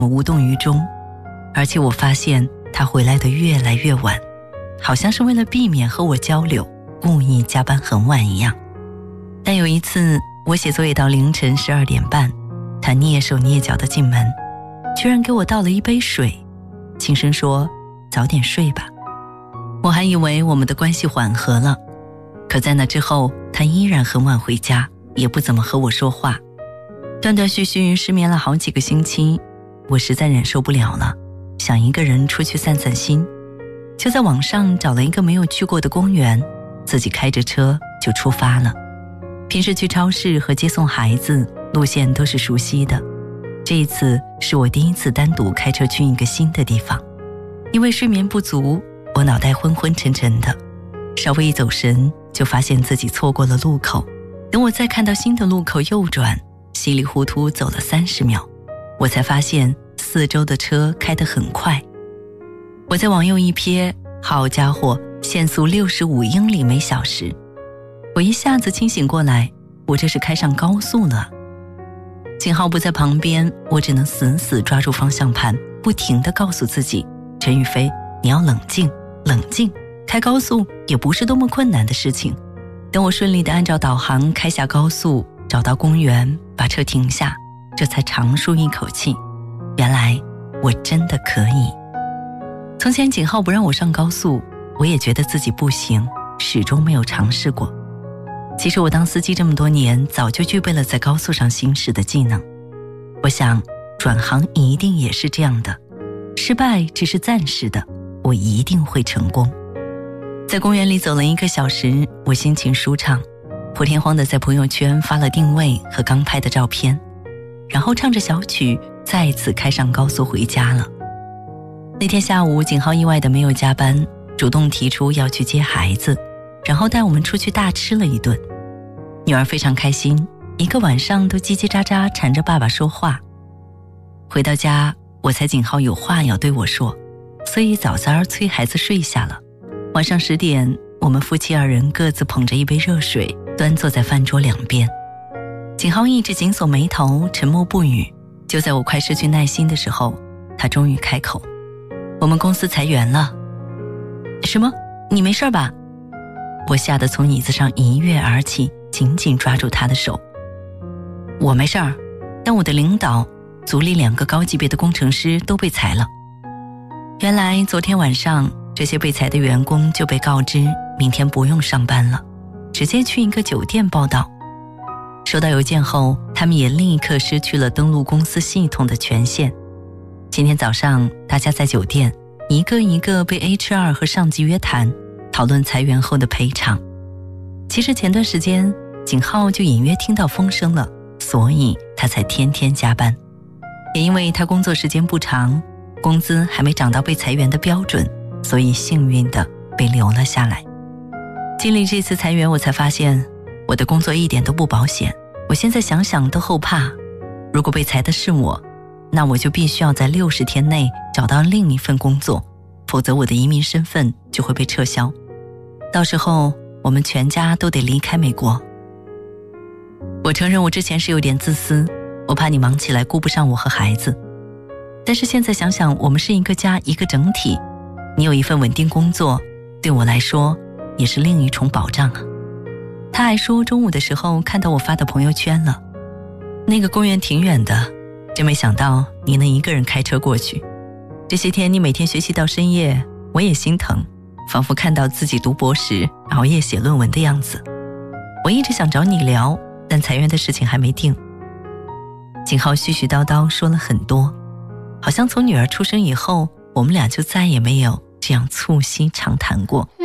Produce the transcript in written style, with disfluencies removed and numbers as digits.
我无动于衷，而且我发现他回来的越来越晚，好像是为了避免和我交流，故意加班很晚一样。但有一次我写作业到凌晨12点半，他蹑手蹑脚地进门，居然给我倒了一杯水，轻声说早点睡吧。我还以为我们的关系缓和了，可在那之后他依然很晚回家，也不怎么和我说话，断断续续失眠了好几个星期。我实在忍受不了了，想一个人出去散散心，就在网上找了一个没有去过的公园，自己开着车就出发了。平时去超市和接送孩子，路线都是熟悉的，这一次是我第一次单独开车去一个新的地方。因为睡眠不足，我脑袋昏昏沉沉的，稍微一走神就发现自己错过了路口。等我再看到新的路口右转，稀里糊涂走了30秒，我才发现四周的车开得很快。我再往右一瞥，好家伙，限速65英里每小时。我一下子清醒过来，我这是开上高速了。景浩不在旁边，我只能死死抓住方向盘，不停地告诉自己，陈宇飞，你要冷静冷静，开高速也不是多么困难的事情。等我顺利地按照导航开下高速，找到公园，把车停下，这才长舒一口气，原来我真的可以。从前景浩不让我上高速，我也觉得自己不行，始终没有尝试过。其实我当司机这么多年，早就具备了在高速上行驶的技能。我想转行一定也是这样的，失败只是暂时的，我一定会成功。在公园里走了1个小时，我心情舒畅，破天荒地在朋友圈发了定位和刚拍的照片，然后唱着小曲再次开上高速回家了。那天下午景浩意外的没有加班，主动提出要去接孩子，然后带我们出去大吃了一顿。女儿非常开心，一个晚上都叽叽喳喳缠着爸爸说话。回到家我猜景浩有话要对我说，所以早早催孩子睡下了。晚上10点，我们夫妻2人各自捧着一杯热水，端坐在饭桌两边。景浩一直紧锁眉头，沉默不语。就在我快失去耐心的时候，他终于开口，我们公司裁员了。什么？你没事吧？我吓得从椅子上一跃而起，紧紧抓住他的手。我没事儿，但我的领导组里2个高级别的工程师都被裁了。原来昨天晚上这些被裁的员工就被告知明天不用上班了，直接去一个酒店报到。收到邮件后，他们也立刻失去了登录公司系统的权限。今天早上大家在酒店一个一个被 HR 和上级约谈，讨论裁员后的赔偿。其实前段时间景浩就隐约听到风声了，所以他才天天加班。也因为他工作时间不长，工资还没涨到被裁员的标准，所以幸运的被留了下来。经历这次裁员，我才发现我的工作一点都不保险。我现在想想都后怕，如果被裁的是我，那我就必须要在60天内找到另一份工作，否则我的移民身份就会被撤销。到时候我们全家都得离开美国。我承认我之前是有点自私，我怕你忙起来顾不上我和孩子。但是现在想想，我们是一个家，一个整体，你有一份稳定工作，对我来说也是另一重保障啊。他还说中午的时候看到我发的朋友圈了，那个公园挺远的，真没想到你能一个人开车过去。这些天你每天学习到深夜，我也心疼，仿佛看到自己读博士熬夜写论文的样子。我一直想找你聊，但裁员的事情还没定。景浩絮絮叨叨说了很多，好像从女儿出生以后，我们俩就再也没有这样促膝长谈过。